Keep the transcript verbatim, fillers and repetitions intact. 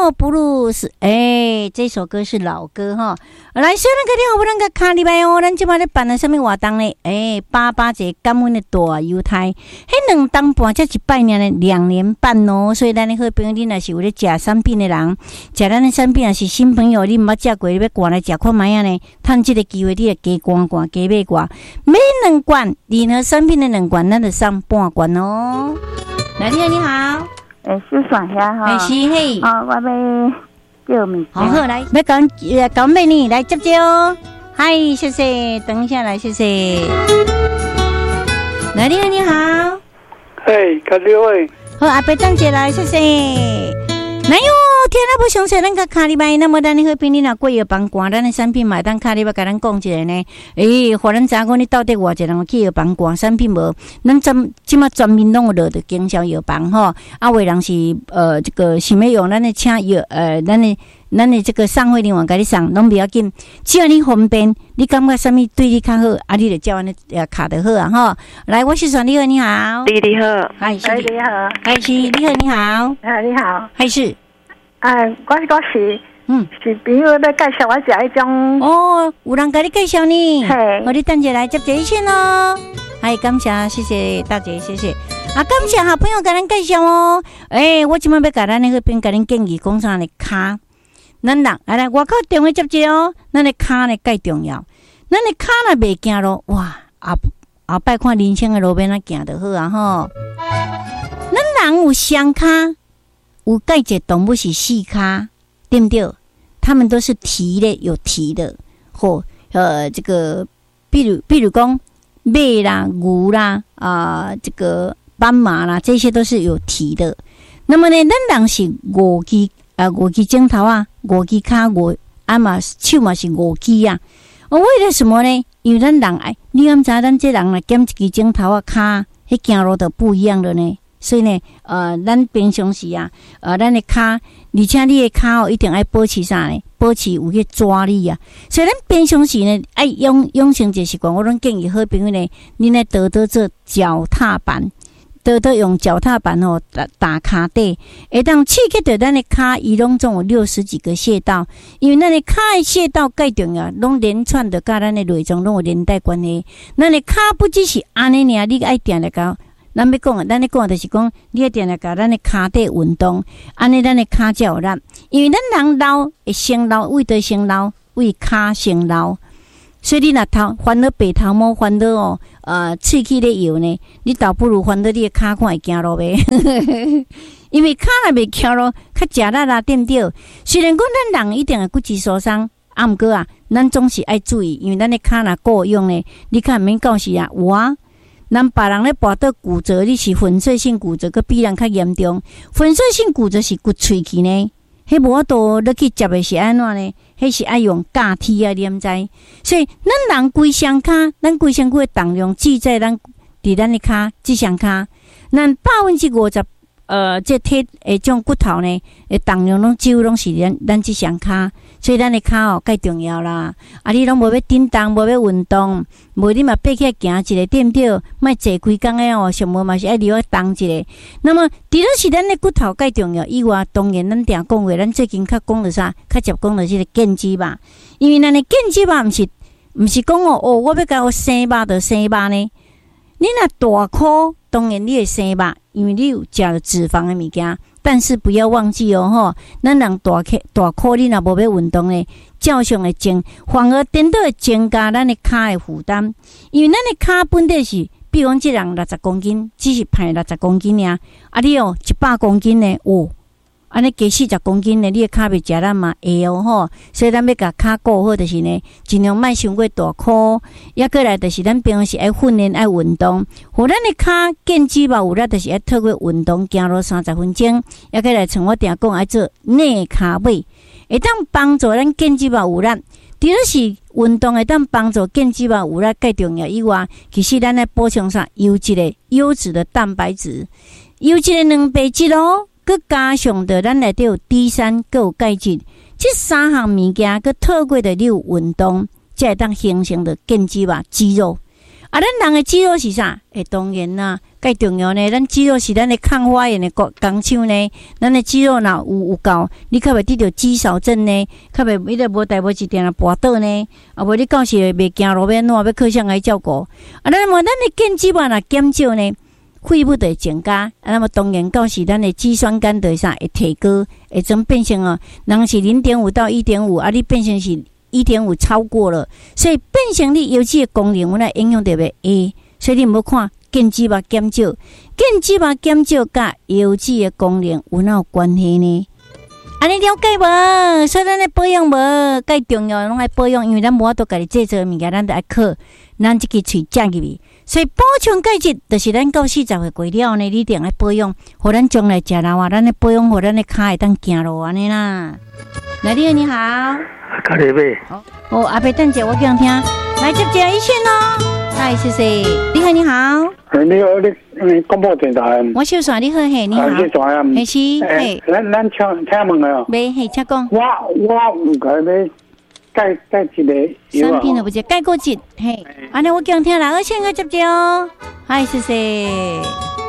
诺布鲁斯，哎，这首歌是老歌哈。来，小人客厅好不能个卡礼拜哦，咱即摆咧办了什么活动呢？哎，八八节感恩的大犹太，迄两当半才一拜年的两年半哦，所以咱的好朋友，你若是有咧食产品的人，食咱的产品也是新朋友，你毋捌食过，你要赶来食看卖啊呢？趁这个机会，你也加赶赶，加买挂，买两罐联合产品的两罐，咱就送半罐哦。来，你好，你好。 诶，小算遐吼， 哎是嘿， 哦，我要叫物件， 好好来，要讲呃讲美女来接接哦，嗨，谢谢，等一下来，谢谢。来，你好，你好， 嘿，各位， 好，阿伯等姐来，谢谢。来哟，天啊，不详细，咱个卡里拜，那么咱好朋友若过药房逛，咱的产品买单卡里拜，甲咱讲一下呢。诶，互咱知影讲你到底偌济人去药房逛产品无？咱专即马专门拢有落着经销药房吼，啊，有的人是呃这个想要用咱的请药呃咱的咱的这个送货人员甲你送，拢不要紧，只要你方便，你感觉啥物对你较好，啊，你就照安尼呃卡就好啊吼。来，我是说你好，你好， 弟弟好， 嗨是， 你好， 嗨是，你好，你好， 啊你好， 嗨是。 啊，我我是， 嗯， 是朋友在介绍我食迄种。 哦，有人给你介绍呢， 嘿， 我你等下来接这一线哦。哎，感谢，谢谢大姐，谢谢。啊，感谢好朋友给咱介绍哦。哎，我今晚要给咱那个边给恁建议讲啥呢？卡，咱人来来，外口电话接接哦。咱的卡呢，介重要。咱的卡呢，袂行咯，哇，后后摆看人生的路边那行就好啊吼。咱人有双卡。有介只动物是四卡，对不对？他们都是蹄的，有蹄的，或呃，这个，比如，比如讲马啦、牛啦啊、呃，这个斑马啦，这些都是有蹄的。那么呢，咱人是五只啊，五只指头啊，五只脚，五啊嘛手嘛是五只啊。我为了什么呢？因为咱人爱，你敢知咱这人来减一只指头啊，脚，迄行路都不一样的呢。所以呢，呃，咱平常时啊，呃，咱的骹，而且你的骹哦，一定要保持啥呢？保持有迄抓力啊。所以咱平常时呢，爱养养成一个习惯，我拢建议好朋友呢，你来多多做脚踏板，多多用脚踏板哦打打骹底，会当刺激到咱的骹，伊拢总有六十几个穴道，因为咱的骹的穴道介重要，拢连串的甲咱的内脏拢有连带关系。咱的骹不只是安尼尔，你爱定来讲。咱要讲，咱咧讲就是讲，你一定要甲咱的骹底运动，安尼咱的骹才有力。因为咱人老会先老，胃得先老，胃骹先老。所以你若头烦恼白头毛烦恼哦，呃，喙齿咧摇呢，你倒不如烦恼你的骹看会行路呗。因为骹若袂翘咯，较食力啦，对不对？虽然讲咱人一定会骨质疏松，啊，毋过啊，咱总是爱注意，因为咱的骹若够用呢，你看免到时啊，有啊。咱别人咧跋倒骨折，你是粉碎性骨折，佮比人较严重。粉碎性骨折是骨喙齿呢，迄无法度你去接的是安怎呢？迄是爱用架梯啊，你毋知？所以咱人规双骹，咱规身躯的重量记在咱伫咱的骹，即双骹，咱百分之五十，呃，这体诶种骨头呢，诶重量拢几乎拢是咱咱即双骹。所以咱的骹哦，介重要啦！啊，你拢无要振动，无要运动，无你嘛爬起来行一个，对不对？莫坐规工诶哦，上无嘛是爱留个动一个。那么，除了是咱的骨头介重要以外，当然咱定讲过，咱最近较讲着啥？较接讲着即个健肌吧。因为咱的健肌吧，毋是毋是讲哦哦，我要甲我生肉就生肉呢。你若大箍，当然你会生肉，因为你有食了脂肪的物件。但是不要忘记哦，吼，咱人大块大块，你若无要运动呢，照常会增，反而颠倒会增加咱的骹的负担。因为咱的骹本地是，比如讲，这人六十公斤，只是胖六十公斤尔，啊，你哦一百公斤呢，哦，安尼加四十公斤呢，你的骹袂食咱嘛会哦吼。所以咱要甲骹顾好，就是呢，尽量莫伤过大箍，也过来就是咱平常时爱训练爱运动，互咱的骹健肌肉有力，就是爱透过运动行路三十分钟，也过来像我定讲爱做内骹尾，会当帮助咱健肌肉有力。除了是运动会当帮助健肌肉有力介重要以外，其实咱来补充啥优质的优质的蛋白质，优质的蛋白质咯。佮加上的咱内底有 D 三，佮有钙质，这三项物件，佮透过的你有运动，才会当形成的健肌肉肌肉。啊，咱人的肌肉是啥？诶，当然啦， 介重要呢。咱肌肉是咱的抗发炎的工工厂呢，咱的肌肉若有有够，你较袂得到肌少症呢，较袂伊个无代无志定啊跋倒呢，啊无你到时袂行路要怎要靠谁来照顾？啊，那么咱的腱肌肉若减少呢？肺部就会增加，啊，那么当然到时咱的肌酸酐就啥会提高，会怎变成哦？人是零点五到一点五，啊，你变成是一点五超过了，所以变成你油脂的功能，有来影响到袂下，所以你唔好看腱肌肉减少，腱肌肉减少甲油脂的功能有哪有关系呢？安尼了解无？所以咱的保养无介重要，拢爱保养，因为咱无法度家己制作物件，咱得爱靠咱即支喙食入去。所以补充钙质，就是咱到四十岁过了呢，你一定爱保养，互咱将来食老啊，咱的保养，互咱的骹会当行路安尼啦。来，你好，你好。 卡里贝。 哦，阿伯，等者我讲听，来接接一线哦。嗨，谢谢。你好，你好。 你好，你广播电台。 我小帅，你好，嘿，你好。 小帅啊。 嘿是，嘿。 咱咱请请问啊。 没，嘿，请讲。 我我唔该要钙钙质的药啊。 产品都不知钙骨质，嘿。安尼我讲听啦，二线个接接哦。嗨，谢谢。